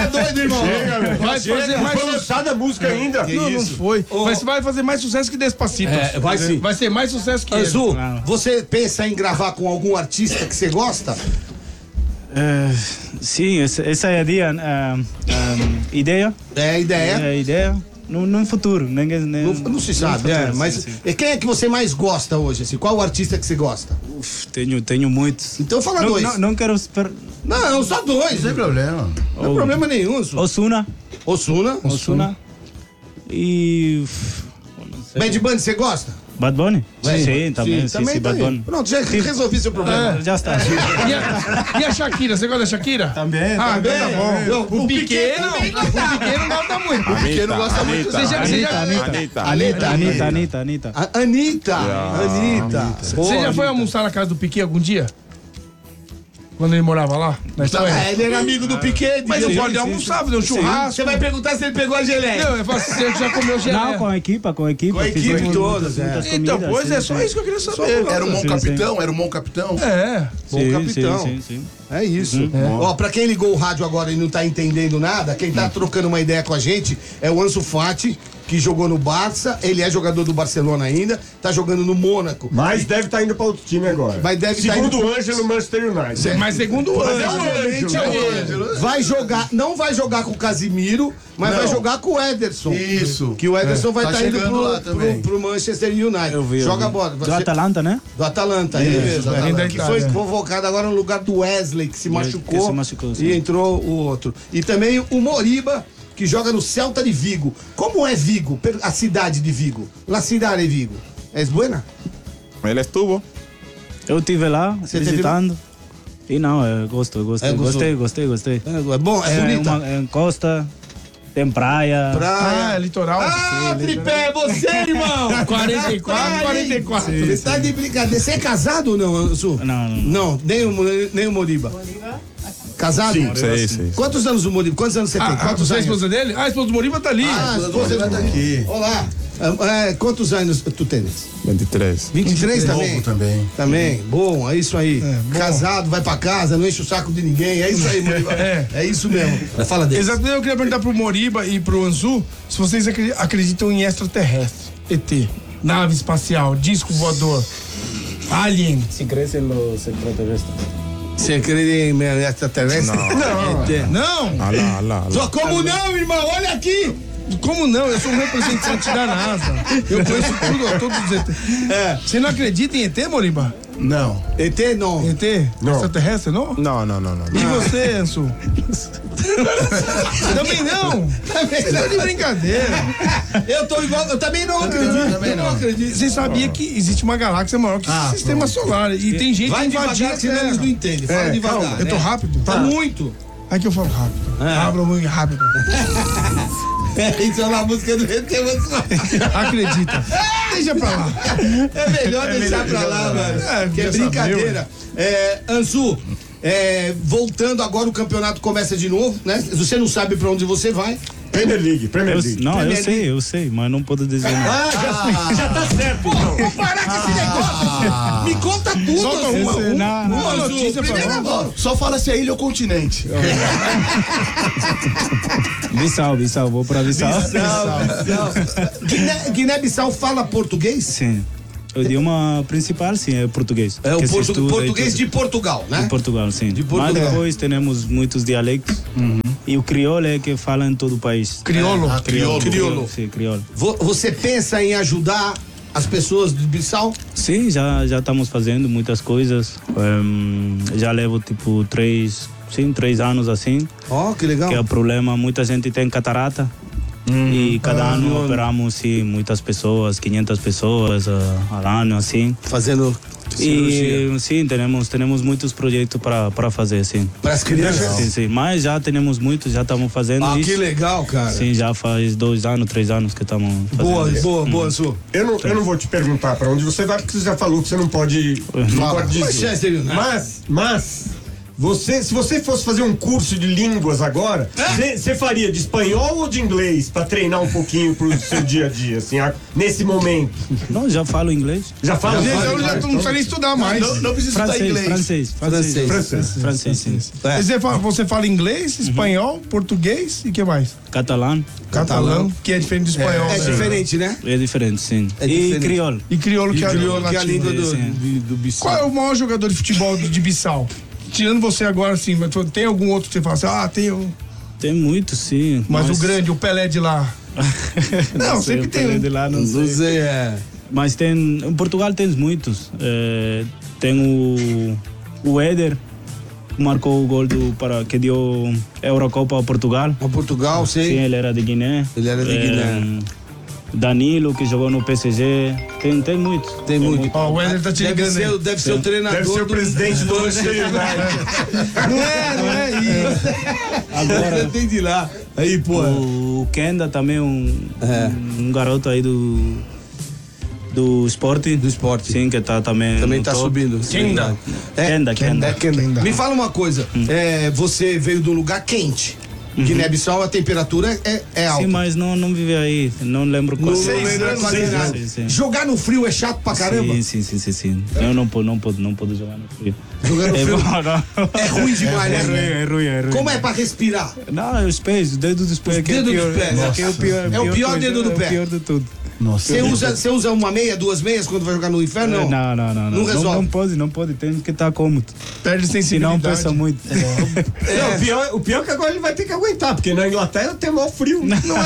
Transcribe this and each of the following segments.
é doido, irmão. Vai fazer mais Foi lançada a música ainda. Não foi. Mas vai fazer mais sucesso que Despacito. Vai sim. Vai ser mais sucesso que Azul, ele. você pensa em gravar com algum artista que você gosta? Sim, essa é a ideia. É a ideia. É a ideia. No futuro, Não se sabe, mas sim. E quem é que você mais gosta hoje? Assim? Qual o artista que você gosta? Tenho muitos. Então fala dois. Não quero Não, só dois. Não tem problema. Não tem problema nenhum. Osuna. E Bad Bunny, você gosta? Bad Bunny? Sim, também. Sim, Sim, tá Bad aí. Bunny. Pronto, já resolvi seu problema. Já está. E a Shakira, você gosta da Shakira? Também. Ah, então tá bom. Não, O Piquet não gosta muito. O Piquet não gosta muito. Você já... Anitta. Você já foi almoçar na casa do Piquet algum dia? Quando ele morava lá? Na Espanha? Ele era amigo do Piquet. Mas eu sim, pode almoçar, fazer um churrasco. Você vai perguntar se ele pegou a geleia. Não, eu falo assim, você já comeu geleia. Não, com a equipe. Com a equipe Fizemos todas, muitas Então, comidas, pois sim, é, só sim. isso que eu queria saber. Era um bom Sim, capitão, era um bom capitão. É. Bom capitão. Sim. É isso. Ó, pra quem ligou o rádio agora e não tá entendendo nada, quem tá trocando uma ideia com a gente é o Ansu Fati, que jogou no Barça, ele é jogador do Barcelona ainda, tá jogando no Mônaco. Mas deve estar indo para outro time agora. Mas deve tá Segundo indo- o Ângelo, Manchester United. Mas segundo o Ângelo. Vai jogar, não vai jogar com o Casimiro, mas vai jogar com o Ederson. Isso. Que o Ederson vai Tá estar indo chegando lá também. pro Manchester United. Eu vi. Joga a bola. Do Atalanta, né? Do Atalanta, ele mesmo. Atalanta. Atalanta, que foi Itália. convocado agora no lugar do Wesley, que se machucou. se machucou, sim. E entrou o outro. E também o Moriba, que joga no Celta de Vigo. Como é Vigo? A cidade de Vigo. La cidade de Vigo. É buena? Ele estuvo. Eu estive lá, Você teve visitando. E não, eu gosto. gostou? Gostei. É bom? É bonita? É costa, tem praia. Ah, é litoral. Ah, tripé, você, irmão! 44. Você tá de brincadeira. Você é casado ou não, Ansu? Não. Não, nem o Moriba. Casado? Sim. Quantos anos o Moriba? Quantos anos você tem? Quantos Você é a anos? esposa dele? Ah, a esposa do Moriba tá ali. Ah, a esposa tá aqui. Olá. Quantos anos tu tens? 23. 23 também? Novo também. Também, bom, é isso aí. bom. Casado, vai pra casa, não enche o saco de ninguém. É isso aí, Moriba. É isso mesmo. Fala dele. Exatamente, eu queria perguntar pro Moriba e pro Anzu se vocês acreditam em extraterrestre, ET, nave espacial, disco voador, alien. Se crescem os extraterrestres. Você acredita em extraterrestre? Não! Alá. Só como não, irmão? Olha aqui! Como não? Eu sou um representante da NASA. Eu conheço tudo, todos os ET. Você não acredita em ET, Moriba? Não. ET não. ET? Extraterrestre, não? Não. E você, Ansu? Também não? Você tá de brincadeira. Eu tô igual, eu também não acredito. também não acredito. Você sabia que existe uma galáxia maior que o sistema solar. E tem gente Vai invadindo devagar, a senão Terra. eles não entendem. Fala devagar. Eu tô rápido? Tá muito. É que eu falo rápido. Abra muito rápido. Isso é uma música do ET. Acredita. Deixa pra lá. É melhor deixar pra lá, mano. Que é já brincadeira. Ansu, voltando agora, o campeonato começa de novo, né? Você não sabe pra onde você vai. Premier League. Não, Premier eu sei, mas não posso dizer nada. Já tá certo. Pô, vamos parar com esse negócio. Me conta tudo, Solta Ansu. uma notícia pra Primeira nós. mão. Só fala se é ilha ou continente. Bissau, vou pra Bissau. Guiné-Bissau fala português? Sim. O idioma principal, sim, é português. É o Que se estuda e português tudo. de Portugal, né? De Portugal, sim. De Portugal. Mas depois temos muitos dialectos. E o crioulo é que fala em todo o país. Criolo. Crioulo. Sim, crioulo. Você pensa em ajudar as pessoas de Bissau? Sim, já estamos fazendo muitas coisas. Já levo tipo 3 anos assim. Ó, que legal. Que é o problema, muita gente tem catarata. E cada ano operamos sim, muitas pessoas, 500 pessoas ao ano, assim. Fazendo cirurgia. E sim, temos muitos projetos para fazer, sim. Para as crianças? Sim. Mas já temos muitos, já estamos fazendo Ah, isso. que legal, cara. Sim, já faz 2 anos, 3 anos que estamos fazendo isso. Boa, Ansu. Eu não vou te perguntar pra onde você vai, porque você já falou que você não pode dizer. Manchester United. Mas se você fosse fazer um curso de línguas agora, você faria de espanhol ou de inglês pra treinar um pouquinho pro seu dia a dia, assim, nesse momento? Não, já falo inglês. Já fala? Eu já não precisa nem estudar mais. Não precisa estudar inglês. Francês, sim. Você fala inglês, espanhol, português e o que mais? Catalão, Catalão, que é diferente do espanhol. É né? diferente, né? é diferente, sim. É E diferente. crioulo. E crioulo, que é a língua Que é a latina. língua Sim. do Bissau. Qual é o maior jogador de futebol de Bissau? Tirando você agora, assim, mas tem algum outro que você fala assim, tem um... Tem muito, sim. Mas o grande, o Pelé de lá. Não, sei, sempre o tem Pelé um. de lá, não sei. Mas em Portugal tem muitos. Tem o Éder, que marcou o gol que deu a Eurocopa a Portugal. A Portugal, Sim, sei. ele era de Guiné. Ele era de Guiné. Danilo, que jogou no PSG. Tem muitos. Tem muito. Ó, o Éder tá te ligando aí. Deve ser o treinador. Deve ser o presidente do Manchester Não é isso. Agora, Tem de lá. Aí, pô. o Kenda também, um garoto aí do esporte. Do esporte. Sim, que tá também. Também no tá top. subindo. Kenda. Kenda. Me fala uma coisa. Você veio de um lugar quente. Guiné-Bissau, a temperatura é alta. Sim, mas não vive aí. Não lembro qual. Não lembra quase nada. Sim. Jogar no frio é chato pra caramba. Sim. Eu não posso jogar no frio. Jogar no frio bom, não. é ruim demais, né? É ruim. Como é pra respirar? Não, os pés, o dedo dos pés. Os dedos dos pés. Que é o pior. É o pior coisa, dedo do pé. É o pior de tudo. Você usa uma meia, 2 meias quando vai jogar no inferno? Não. Não resolve. Não pode. Tem que estar cômodo. Perde Senão sensibilidade. pensa muito. Não, o pior é que agora ele vai ter que aguentar, porque na Inglaterra tem maior frio. Não é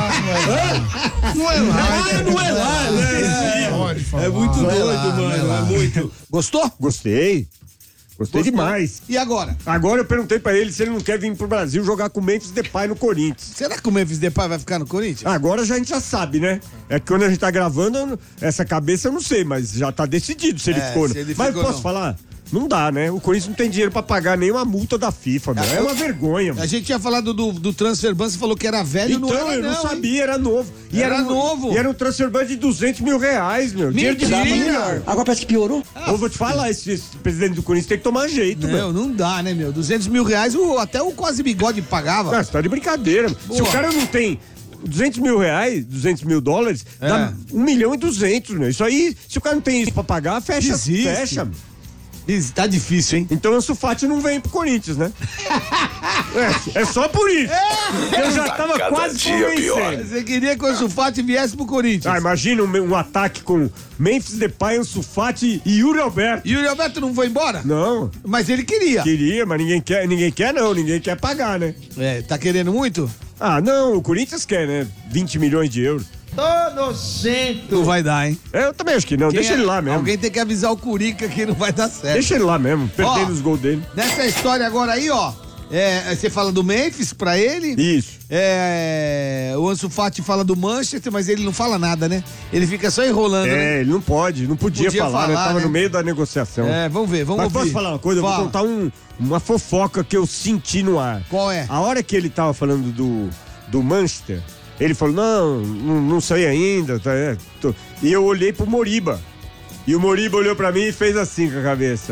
lá, né? Pode falar. É muito doido, lá, não é mano. lá. É muito. Gostou? Gostei demais. E agora? Agora eu perguntei pra ele se ele não quer vir pro Brasil jogar com o Memphis Depay no Corinthians. Será que o Memphis Depay vai ficar no Corinthians? Agora a gente já sabe, né? É que quando a gente tá gravando, essa cabeça eu não sei, mas já tá decidido se ele ficou. se ele Mas ficou, posso não. falar? Não dá, né? O Corinthians não tem dinheiro pra pagar nenhuma multa da FIFA, meu. É uma vergonha, A mano. gente tinha falado do transfer ban, você falou que era velho, Então, não era eu não hein? sabia, era novo. Era novo. E era um transfer ban de R$200 mil, meu. Dinheiro que dava melhor. Agora parece que piorou. Eu vou te falar, esse presidente do Corinthians tem que tomar jeito, meu. Não dá, né, meu? R$200 mil, até o quase bigode pagava. Ah, você tá de brincadeira. Se o cara não tem R$200 mil, $200 mil, dá 1.200.000, meu. Isso aí, se o cara não tem isso pra pagar, fecha. Desiste. Fecha. Tá difícil, hein? Então o Ansu Fati não vem pro Corinthians, né? É só por isso. Eu já tava quase convencendo. Você queria que o Ansu Fati viesse pro Corinthians. Ah, imagina um ataque com Memphis Depay, Ansu Fati e Yuri Alberto. E o Yuri Alberto não foi embora? Não, Mas ele queria. queria, mas ninguém quer pagar, né? Tá querendo muito? Ah, não, o Corinthians quer, né? 20 milhões de euros. Não vai dar, hein? Eu também acho que não, deixa ele lá mesmo. Alguém tem que avisar o Curica que não vai dar certo. Deixa ele lá mesmo, perdendo Ó, os gols dele. Nessa história agora aí, ó. Você fala do Memphis pra ele. Isso. O Ansu Fati fala do Manchester, mas ele não fala nada, né? Ele fica só enrolando, né? Ele não podia falar, né? Tava no meio da negociação. Vamos ver, vamos Mas ouvir. posso falar uma coisa? Eu Fala. vou contar uma fofoca que eu senti no ar. Qual é? A hora que ele tava falando do Manchester, ele falou, não sei ainda. E eu olhei pro Moriba. E o Moriba olhou pra mim e fez assim com a cabeça,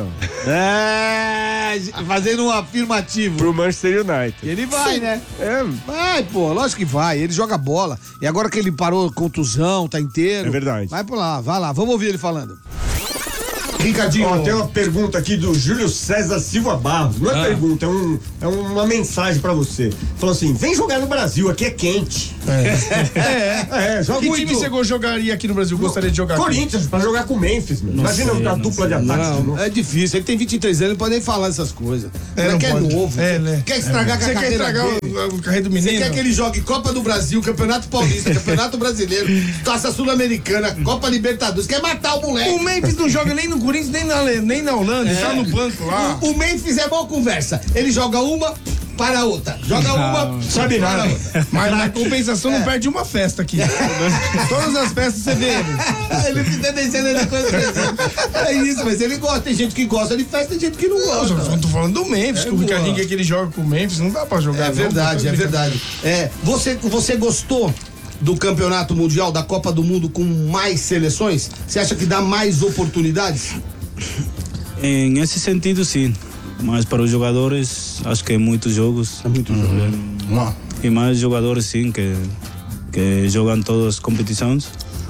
ó. Fazendo um afirmativo. Pro Manchester United. Ele vai, né? É, Vai, lógico que vai. Ele joga bola. E agora que ele parou contusão, tá inteiro. É verdade. Vai lá, vamos ouvir ele falando. Ricardinho. Ó, tem uma pergunta aqui do Júlio César Silva Barros. Não é pergunta, é uma mensagem pra você. Falou assim: vem jogar no Brasil, aqui é quente. Joga Que muito. time você jogaria aqui no Brasil? Gostaria de jogar aqui? Corinthians, pra jogar com o Memphis, meu. Imagina a dupla de ataques. Não, é difícil. Ele tem 23 anos, não pode nem falar essas coisas. Ele não é pode. novo. Quer estragar com a Você quer carreira estragar dele. o carreira do Você menino? quer que ele jogue Copa do Brasil, Campeonato Paulista, Campeonato Brasileiro, Taça Sul-Americana, Copa Libertadores. Quer matar o moleque. O Memphis não joga nem no Corinthians, nem na Holanda, tá no banco lá. O Memphis é boa conversa. Ele joga uma para a outra. Joga uma, Sabe para a nada. outra. Mas na compensação não perde uma festa aqui. Todas as festas você vê ele. Ele fica descendo da coisa. É isso, mas ele gosta. Tem gente que gosta de festa, tem gente que não gosta. Eu tô falando do Memphis, que o Ricardinho quer que ele joga com o Memphis, não dá pra jogar. É verdade, é verdade. Você gostou do campeonato mundial, da Copa do Mundo com mais seleções? Você acha que dá mais oportunidades? Nesse sentido, sim. Mas para os jogadores, acho que é muitos jogos. É muito jogo. E mais jogadores, sim, que jogam todas as competições.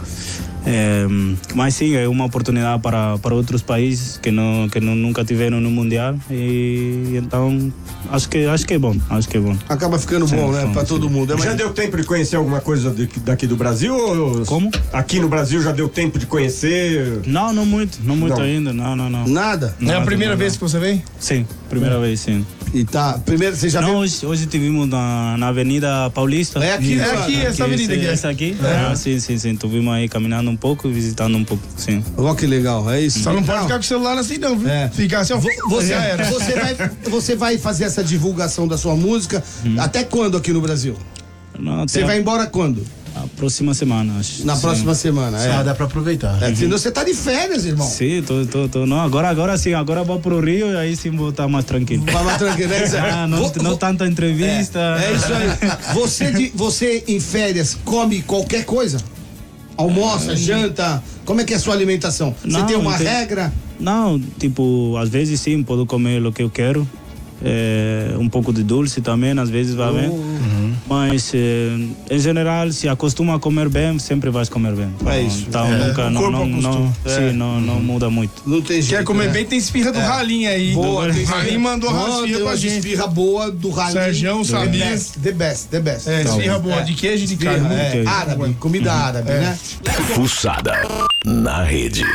Mas sim, é uma oportunidade para outros países que nunca tiveram no Mundial. E então, acho que é bom. Acaba ficando bom, né? Pra todo mundo. Já deu tempo de conhecer alguma coisa daqui do Brasil? Ou Como? Aqui no Brasil já deu tempo de conhecer? Não muito Não. ainda. Não. Nada? É a primeira vez que você vem? Sim, primeira vez, sim. E tá. Primeiro, você já Não, viu? hoje tivemos na Avenida Paulista. É aqui, É aqui, essa avenida aqui. Essa aqui? Sim. Tivemos aí caminhando um pouco, visitando um pouco, sim. Ó, que legal. É isso. Só não pode Não. ficar com o celular assim, não, viu? É. Ficar assim, ó. Já era. Você vai fazer essa divulgação da sua música até quando aqui no Brasil? Não, até Você vai embora quando? a próxima semana, acho. Na Sim. próxima semana, Ah, dá pra aproveitar. Senão você tá de férias, irmão. Sim, tô. Não, agora sim, agora vou pro Rio e aí sim vou estar mais tranquilo. Vai mais tranquilo, né? Não tanta entrevista. É isso aí. Você em férias come qualquer coisa? Almoça, janta? Como é que é a sua alimentação? Você Não, tem uma tem- regra? Não, tipo, às vezes sim, posso comer o que eu quero. Um pouco de doce também, às vezes vai bem. Mas, em geral, se acostuma a comer bem, sempre vais comer bem. É isso. Então, nunca, o corpo acostuma. sim, não muda muito. Não tem jeito. Quer comer né? bem, tem esfirra do Ralinho aí. Boa, tem O Ralinho mandou Não, esfirra tem pra uma gente. esfirra boa do Ralinho. Sergião sabia. The best. É, esfirra boa, de queijo e de carne. É, árabe, comida árabe, né? Fuçada na rede.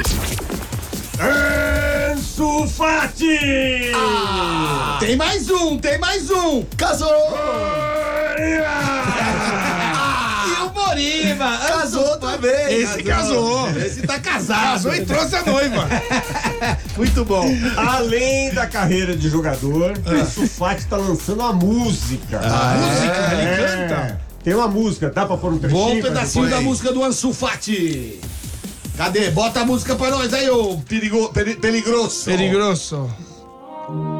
Ansu Fati! Tem mais um! Casou! E o Moriba! Casou também! Esse casou. Esse tá casado! Casou e trouxe a noiva. Muito bom! Além da carreira de jogador, Ansu Fati tá lançando uma música. Música, ele canta. Tem uma música, dá pra pôr um trechinho? Bom pra pedacinho depois? da música do Ansu Fati! Cadê? Bota a música pra nós aí, ô peligroso! Perigroso.